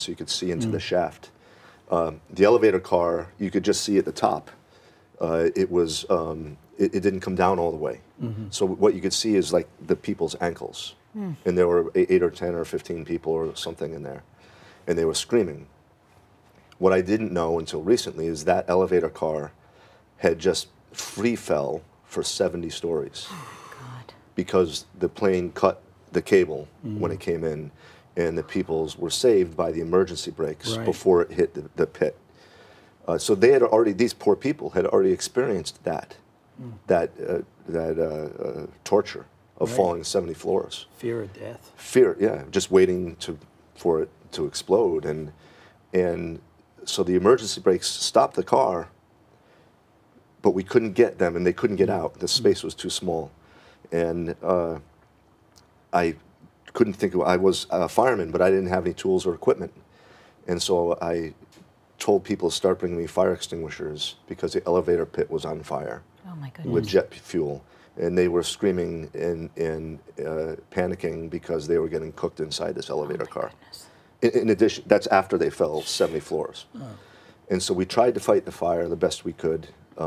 so you could see into the shaft. The elevator car, you could just see at the top. It didn't come down all the way. So what you could see is like the people's ankles. And there were 8 or 10 or 15 people or something in there. And they were screaming. What I didn't know until recently is that elevator car had just free fell for 70 stories. God. Because the plane cut the cable when it came in, and the peoples were saved by the emergency brakes before it hit the pit. So they had already, these poor people had already experienced that torture of falling 70 floors. Fear of death. Fear, yeah, just waiting for it to explode. And so the emergency brakes stopped the car, but we couldn't get them, and they couldn't get out. The space was too small. And I couldn't think of, I was a fireman, but I didn't have any tools or equipment. And so I told people to start bringing me fire extinguishers because the elevator pit was on fire. Oh my goodness. With jet fuel. And they were screaming and panicking because they were getting cooked inside this elevator car. In addition, that's after they fell 70 floors. Oh. And so we tried to fight the fire the best we could.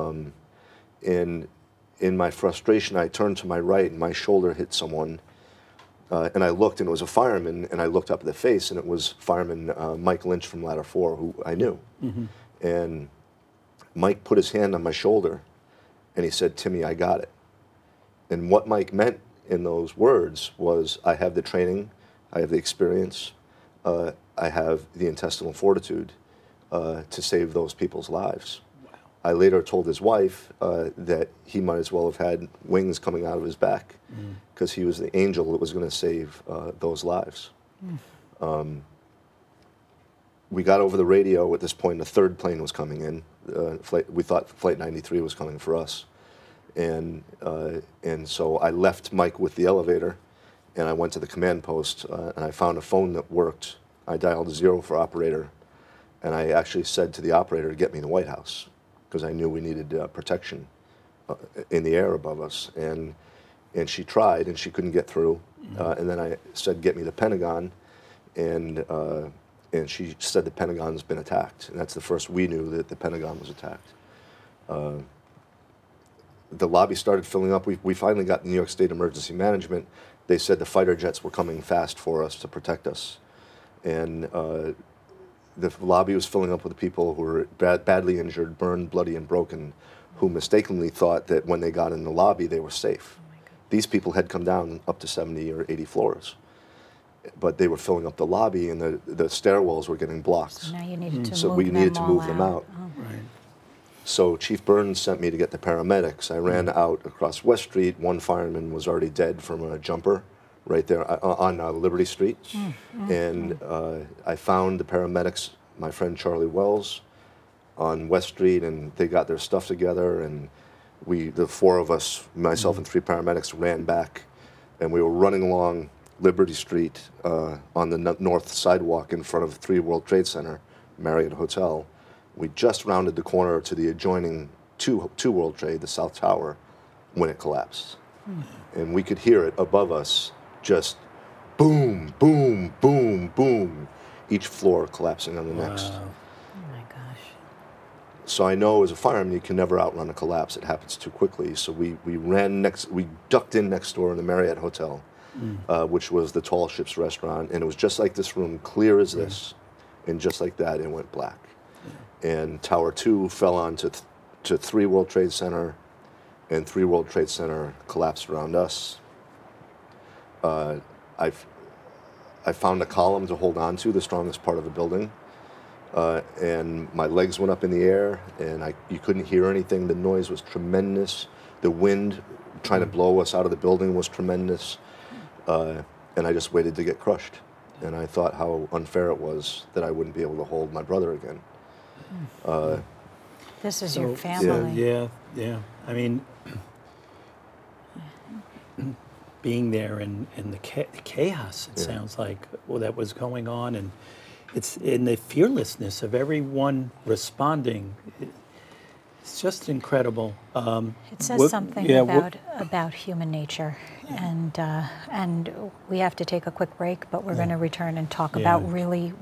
In my frustration, I turned to my right and my shoulder hit someone. And I looked, and it was a fireman, and I looked up at the face, and it was fireman Mike Lynch from Ladder 4, who I knew. And Mike put his hand on my shoulder, and he said, "Timmy, I got it." And what Mike meant in those words was, I have the training, I have the experience, I have the intestinal fortitude to save those people's lives. Wow. I later told his wife that he might as well have had wings coming out of his back, because he was the angel that was going to save those lives. We got over the radio at this point, the third plane was coming in. We thought Flight 93 was coming for us. And so I left Mike with the elevator, and I went to the command post, and I found a phone that worked. I dialed 0 for operator, and I actually said to the operator to get me in the White House, because I knew we needed protection in the air above us. And she tried, and she couldn't get through. And then I said, get me the Pentagon, and she said the Pentagon's been attacked. And that's the first we knew that the Pentagon was attacked. The lobby started filling up. We finally got New York State Emergency Management. They said the fighter jets were coming fast for us to protect us. And the lobby was filling up with people who were badly injured, burned, bloody, and broken, who mistakenly thought that when they got in the lobby, they were safe. These people had come down up to 70 or 80 floors. But they were filling up the lobby, and the stairwells were getting blocked. So now you needed to so move we them needed to all move them out. Oh. Right. So Chief Burns sent me to get the paramedics. I ran out across West Street. One fireman was already dead from a jumper right there on Liberty Street. And I found the paramedics, my friend Charlie Wells, on West Street, and they got their stuff together, and the 4 of us, myself and 3 paramedics, ran back, and we were running along Liberty Street on the north sidewalk in front of 3 World Trade Center, Marriott Hotel. We just rounded the corner to the adjoining two World Trade, the South Tower, when it collapsed. And we could hear it above us, just boom, boom, boom, boom, each floor collapsing on the next. Oh my gosh. So I know as a fireman, you can never outrun a collapse. It happens too quickly. So we ducked in next door in the Marriott Hotel, which was the Tall Ships restaurant. And it was just like this room, clear as this. And just like that, it went black. And Tower 2 fell onto to 3 World Trade Center, and 3 World Trade Center collapsed around us. I found a column to hold on to, the strongest part of the building, and my legs went up in the air, and you couldn't hear anything. The noise was tremendous. The wind trying to blow us out of the building was tremendous, and I just waited to get crushed. And I thought how unfair it was that I wouldn't be able to hold my brother again. This is your family. Yeah. I mean, being there and the chaos, it sounds like, that was going on, and it's in the fearlessness of everyone responding. It's just incredible. It says something about human nature, and we have to take a quick break, but we're going to return and talk about really